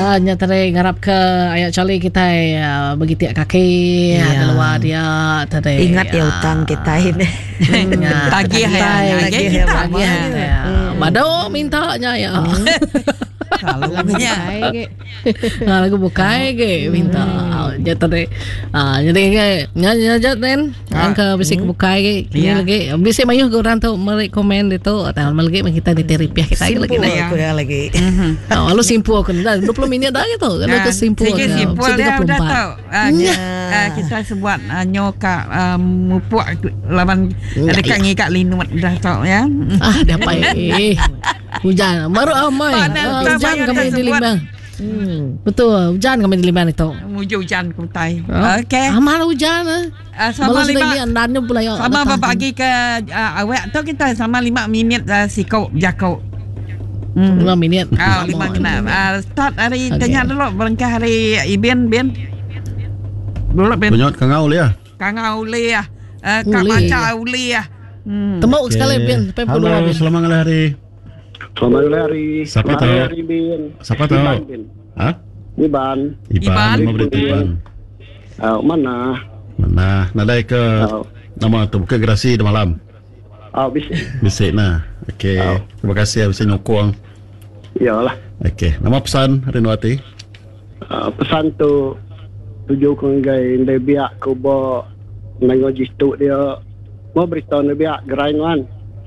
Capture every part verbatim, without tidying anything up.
Nya tadi ngarap ke ayat cali kita uh, bagi tiak kaki Ya. ada luar dia tadi. Ingat ya utang kita ini. Tagih ya. Tagih kita. Tagih ya. Mado mintanya ya. Kalau lagunya. Nah, lagu bukai ke minta. Jadi tadi ah jadi ke nyanyi aja ten. Angka bisik bukai ke. Ini lagi bisik mayuh orang tu merekomend itu atau lagi kita di terapi kita lagi lagi aku ya lagi. Oh, lalu simpu aku dah dua puluh minit dah gitu. Kalau tu simpu. Sikit simpul dia udah tahu. Kita sebuat nyoka mupuk lawan dekat ngikat linut dah tahu ya. Ah, dah pai. Hujan baru amai. Hujan kami di Limbang. Hmm, betul, hujan kami di Limbang itu. Muju hujan kutai. Oh, Okey. Amal hujan ah. Uh, sama Malas lima lagi andanya pula ya. sama berbagi ke uh, awak tu kita sama lima minit uh, sikau jakau. Hmm. lima minit. Ah, lima minit. Uh, start hari okay. Tanya dulu berangkat hari Ibin Bin. Dulu Bin. Penyot kangau ya. Kangau le ah. Uh, Kak baca uli ah. Hmm. Tembok okay. Sekali Bin. Halo, selamat hari. Selamat hari. Siapa tahu? Hari Bin. Siapa tahu? Hah? Iban. Iban. Mau berita Iban. Uh, mana? Mana? Nadai ke oh. Nama tu bukan gerasi dah malam. Oh, bisik. Bisik nah. Okey. Oh. Terima kasih bisa nyokong. Iyalah. Okey. Nama pesan Rinwati? Uh, pesan tu tujuh konggai ndai biak ko bo mengoji tu dia mau beritahu ndai biak gerain wan.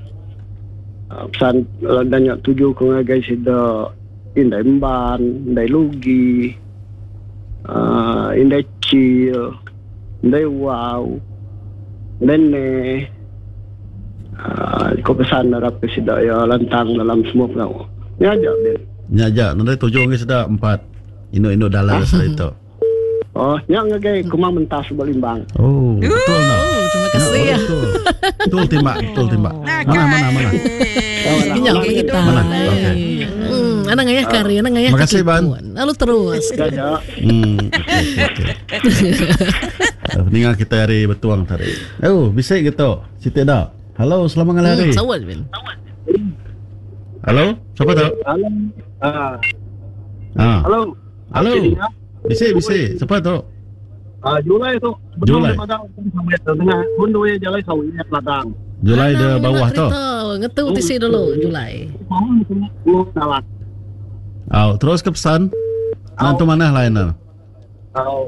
Uh, pesan landanya tujuh konggai sida indai mban, indai lugi. Uh, indai cil. Ndai wow. Nene uh, ko pesan harap kesida ya lantang dalam semua pengau. Ni aja Ben. Ni aja nanti tujuh ngi sudah empat. Ino-ino dalam saya itu. Oh, yang ngagai kumang mentas balimbang. Oh, betul nah. Oh, terima kasih ya. Betul. Betul timbak, betul timbak. Mana mana mana. Ini yang kita. Mana? Okey. Hmm, ana ngayah kari, ana ngayah. Terima kasih Ban. Lalu terus. Hmm. Ningal kita hari betuang tadi. Oh, bisa gitu. Siti dah. Halo, selamat hari. Hmm, sawal Ben. Halo, siapa tu? Halo. Ah. Ah. Halo. Halo. Bisa, bisa. Siapa tu? Ah, Julai tu. Julai. Sampai tengah mundur ya Julai sawi ya ladang. Julai de bawah tu. Ngetu tisi dulu Julai. Dalat. Oh, terus ke pesan. Nanti mana lain? Oh.